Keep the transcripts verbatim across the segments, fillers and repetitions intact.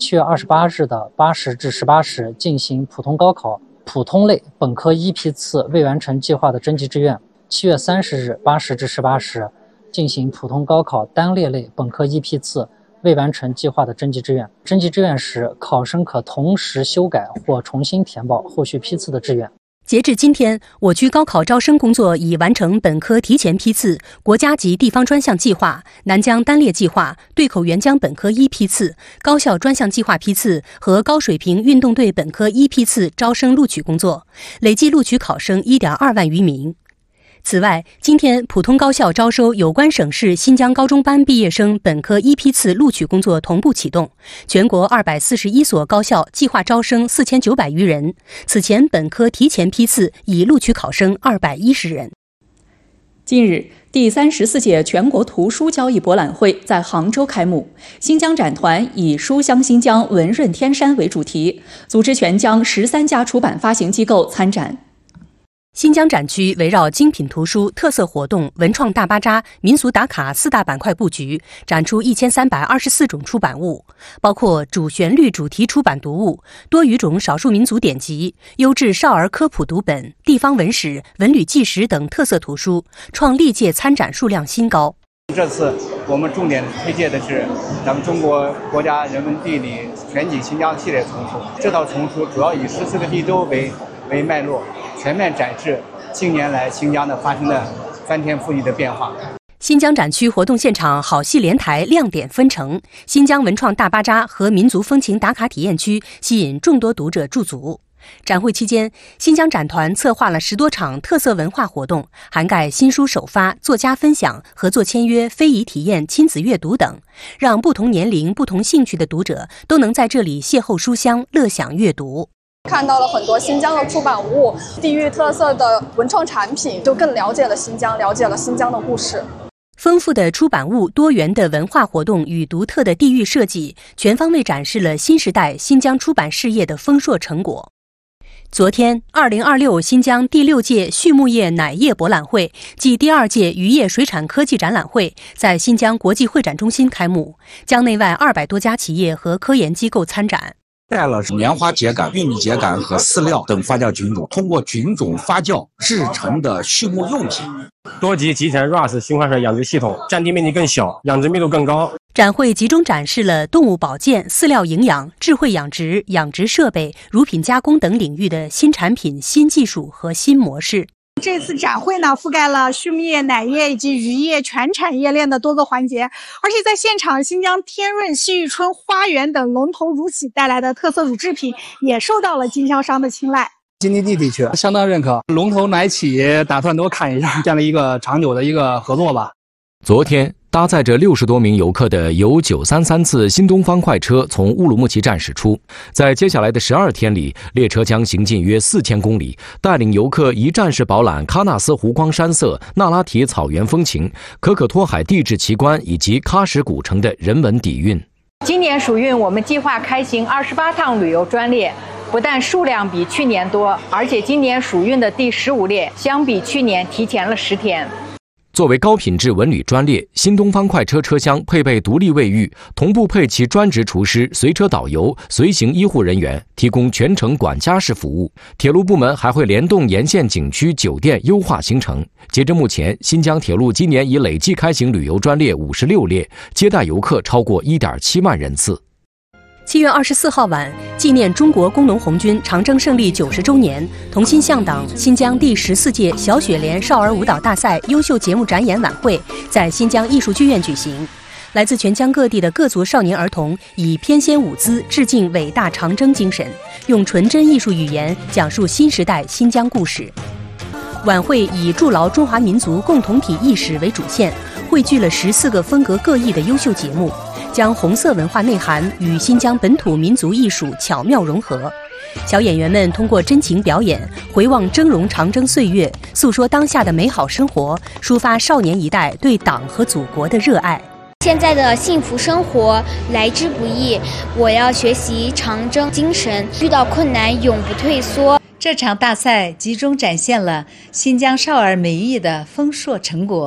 七月二十八日的八时至十八时进行普通高考普通类本科一批次未完成计划的征集志愿；七月三十日八时至十八时进行普通高考单列类本科一批次未完成计划的征集志愿。征集志愿时，考生可同时修改或重新填报后续批次的志愿。 截至今天，我区高考招生工作已完成本科提前批次、国家级地方专项计划、南疆单列计划、对口援疆本科一批次、高校专项计划批次和高水平运动队本科一批次招生录取工作，累计录取考生 一点二万余名。此外，今天普通高校招收有关省市新疆高中班毕业生本科一批次录取工作同步启动，全国二百四十一所高校计划招生四千九百余人。此前本科提前批次已录取考生二百一十人。 近日，第三十四届全国图书交易博览会在杭州开幕。新疆展团以“书香新疆，文润天山”为主题，组织全疆十三家出版发行机构参展。 新疆展区围绕精品图书、特色活动、文创大巴扎、民俗打卡四大板块布局，展出一千三百二十四种出版物，包括主旋律主题出版读物、多语种少数民族典籍、优质少儿科普读本、地方文史、文旅纪实等特色图书，创历届参展数量新高。 这次我们重点推介的是咱们中国国家人文地理全景新疆系列丛书。这套丛书主要以十四个地州为为脉络，全面展示近年来新疆的发生的翻天覆地的变化。 新疆展区活动现场好戏连台，亮点纷呈，新疆文创大巴扎和民族风情打卡体验区吸引众多读者驻足。展会期间，新疆展团策划了十多场特色文化活动，涵盖新书首发、作家分享、合作签约、非遗体验、亲子阅读等，让不同年龄、不同兴趣的读者都能在这里邂逅书香，乐享阅读。 看到了很多新疆的出版物、地域特色的文创产品，就更了解了新疆，了解了新疆的故事。 丰富的出版物、多元的文化活动与独特的地域设计，全方位展示了新时代新疆出版事业的丰硕成果。昨天，二零二六新疆第六届畜牧业奶业博览会暨第二届渔业水产科技展览会在新疆国际会展中心开幕，疆内外二百多家企业和科研机构参展。 带了棉花秸秆、玉米秸秆和饲料等发酵菌种，通过菌种发酵制成的畜牧用品。 多级集成 R A S 循环水养殖系统，占地面积更小，养殖密度更高。 展会集中展示了动物保健、饲料营养、智慧养殖、养殖设备、乳品加工等领域的新产品、新技术和新模式。 这次展会呢，覆盖了畜牧业、奶业以及渔业全产业链的多个环节，而且在现场，新疆天润、西域春、花园等龙头乳企带来的特色乳制品也受到了经销商的青睐。 京津冀地区相当认可，龙头奶企打算多看一下，这样的一个长久的一个合作吧。 昨天，搭载着六十多名游客的由九三三次新东方快车从乌鲁木齐站驶出，在接下来的十二天里，列车将行进约四千公里，带领游客一站式饱览喀纳斯湖光山色、那拉提草原风情、可可托海地质奇观以及喀什古城的人文底蕴。 今年暑运，我们计划开行二十八趟旅游专列，不但数量比去年多，而且今年暑运的第十五列相比去年提前了十天。 作为高品质文旅专列，新东方快车车厢配备独立卫浴，同步配齐专职厨师、随车导游、随行医护人员，提供全程管家式服务。铁路部门还会联动沿线景区、酒店，优化行程。截至目前，新疆铁路今年已累计开行旅游专列五十六列，接待游客超过 一点七万人次。 七月二十四号晚，纪念中国工农红军长征胜利九十周年，同心向党新疆第十四届小雪莲少儿舞蹈大赛优秀节目展演晚会在新疆艺术剧院举行。来自全疆各地的各族少年儿童以翩跹舞姿致敬伟大长征精神，用纯真艺术语言讲述新时代新疆故事。晚会以筑牢中华民族共同体意识为主线，汇聚了十四个风格各异的优秀节目，将红色文化内涵与新疆本土民族艺术巧妙融合。小演员们通过真情表演，回望峥嵘长征岁月，诉说当下的美好生活，抒发少年一代对党和祖国的热爱。 现在的幸福生活来之不易，我要学习长征精神，遇到困难永不退缩。 这场大赛集中展现了新疆少儿美育的丰硕成果。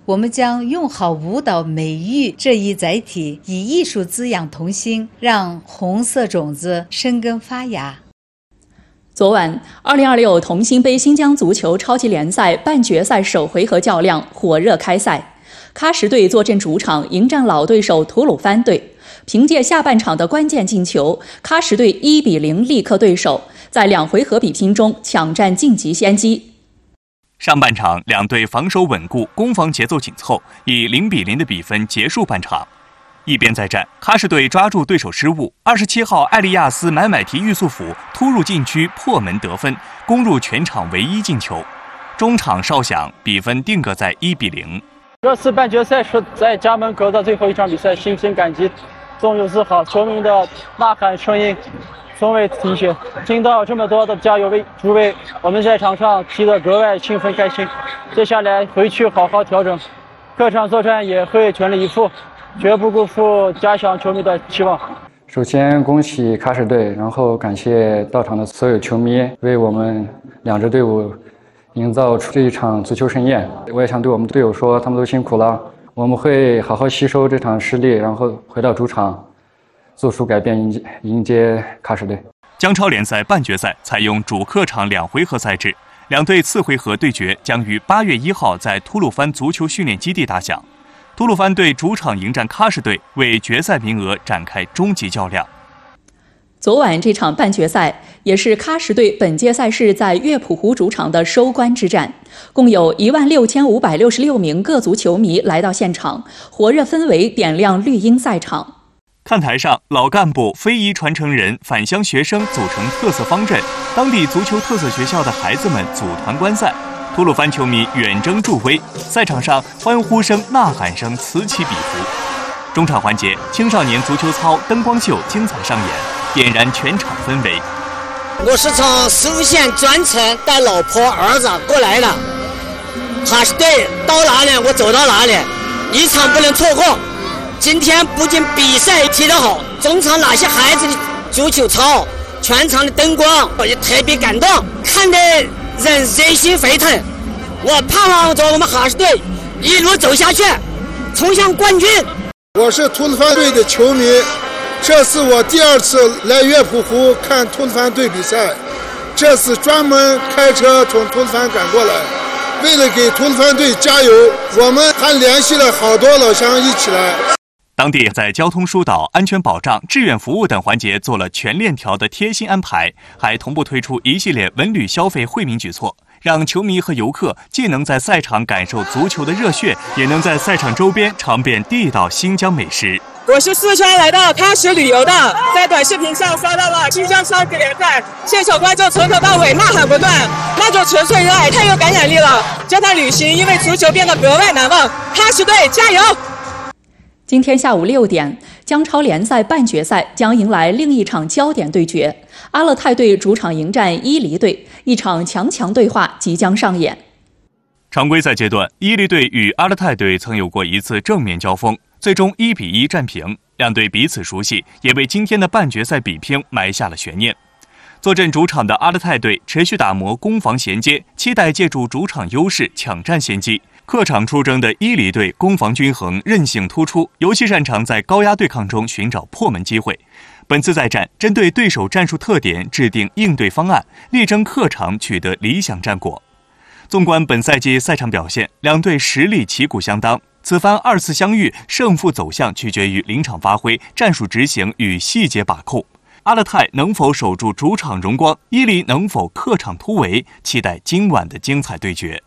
我们将用好舞蹈美育这一载体，以艺术滋养童心，让红色种子生根发芽。 昨晚，二零二六同心杯新疆足球超级联赛半决赛首回合较量火热开赛，喀什队坐镇主场迎战老对手吐鲁番队。凭借下半场的关键进球，喀什队一比零力克对手，在两回合比拼中抢占晋级先机。 上半场两队防守稳固，攻防节奏紧凑，以零比零的比分结束半场。一边再战，喀什队抓住对手失误，二十七号艾利亚斯买买提玉素甫突入禁区破门得分，攻入全场唯一进球。中场哨响，比分定格在一比零。 这次半决赛是在家门口的最后一场比赛，心生感激，总有自豪，球迷的呐喊声音从未停歇，听到这么多的加油助威，我们在场上踢得格外兴奋开心。接下来回去好好调整，客场作战也会全力以赴，绝不辜负家乡球迷的期望。 首先恭喜喀什队，然后感谢到场的所有球迷，为我们两支队伍营造出这一场足球盛宴。我也想对我们队友说，他们都辛苦了，我们会好好吸收这场失利，然后回到主场做出改变，迎接迎接喀什队。 江超联赛半决赛采用主客场两回合赛制，两队次回合对决将于八月一号在吐鲁番足球训练基地打响。吐鲁番队主场迎战喀什队，为决赛名额展开终极较量。 昨晚这场半决赛也是喀什队本届赛事在乐谱湖主场的收官之战，共有一万六千五百六十六名各族球迷来到现场，火热氛围点亮绿茵赛场。 看台上，老干部、非遗传承人、返乡学生组成特色方阵，当地足球特色学校的孩子们组团观赛。吐鲁番球迷远征助威，赛场上欢呼声、呐喊声此起彼伏。中场环节，青少年足球操灯光秀精彩上演，点燃全场氛围。 我是从寿县专程带老婆儿子过来的，喀什队到哪里我走到哪里，一场不能错过。今天不仅比赛踢得好，中场那些孩子的足球操，全场的灯光我也特别感动，看得人热血沸腾。我盼望着我们喀什队一路走下去，冲向冠军。 我是吐鲁番队的球迷，这是我第二次来乐谱湖看吐鲁番队比赛，这次专门开车从吐鲁番赶过来，为了给吐鲁番队加油，我们还联系了好多老乡一起来。 当地在交通疏导、安全保障、志愿服务等环节做了全链条的贴心安排，还同步推出一系列文旅消费惠民举措，让球迷和游客既能在赛场感受足球的热血，也能在赛场周边尝遍地道新疆美食。 我是四川来到喀什旅游的，在短视频上刷到了新疆超级联赛，现场观众从头到尾呐喊不断，那种纯粹热爱太有感染力了。这趟旅行因为足球变得格外难忘，喀什队加油！ 今天下午六点，江超联赛半决赛将迎来另一场焦点对决，阿勒泰队主场迎战伊犁队，一场强强对话即将上演。 常规赛阶段，伊犁队与阿勒泰队曾有过一次正面交锋，最终一比一战平，两队彼此熟悉，也为今天的半决赛比拼埋下了悬念。坐镇主场的阿勒泰队持续打磨攻防衔接，期待借助主场优势抢占先机。客场出征的伊犁队攻防均衡，韧性突出，尤其擅长在高压对抗中寻找破门机会。本次再战，针对对手战术特点制定应对方案，力争客场取得理想战果。纵观本赛季赛场表现，两队实力旗鼓相当。此番二次相遇，胜负走向取决于临场发挥、战术执行与细节把控。阿勒泰能否守住主场荣光，伊犁能否客场突围？期待今晚的精彩对决。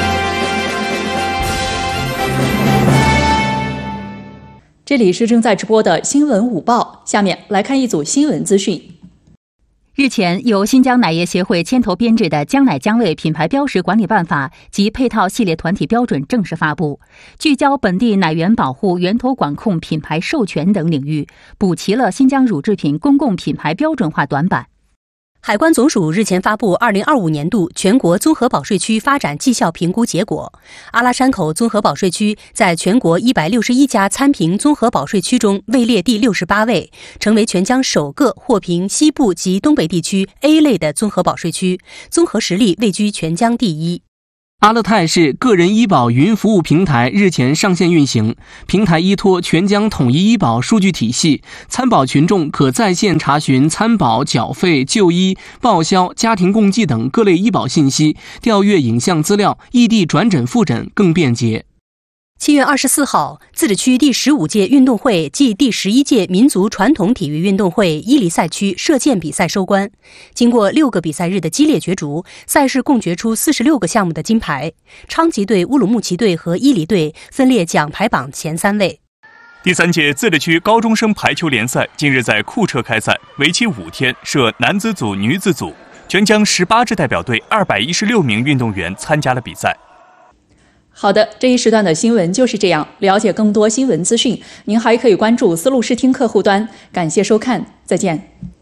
这里是正在直播的新闻午报，下面来看一组新闻资讯。 日前，由新疆奶业协会牵头编制的姜奶姜味品牌标识管理办法及配套系列团体标准正式发布，聚焦本地奶源保护、源头管控、品牌授权等领域，补齐了新疆乳制品公共品牌标准化短板。海关总署日前发布二零二五年度全国综合保税区发展绩效评估结果，阿拉山口综合保税区在全国一百六十一家参评综合保税区中位列第六十八位，成为全疆首个获评西部及东北地区 A 类的综合保税区，综合实力位居全疆第一。 阿勒泰市个人医保云服务平台日前上线运行，平台依托全疆统一医保数据体系，参保群众可在线查询参保、缴费、就医、报销、家庭共济等各类医保信息，调阅影像资料，异地转诊复诊更便捷。 七月二十四号，自治区第十五届运动会暨第十一届民族传统体育运动会伊犁赛区射箭比赛收官。经过六个比赛日的激烈角逐，赛事共决出四十六个项目的金牌。昌吉队、乌鲁木齐队和伊犁队分列奖牌榜前三位。 第三届自治区高中生排球联赛近日在库车开赛，为期五天，设男子组、女子组，全疆十八支代表队二百一十六名运动员参加了比赛。 好的，这一时段的新闻就是这样。了解更多新闻资讯，您还可以关注丝路视听客户端。感谢收看，再见。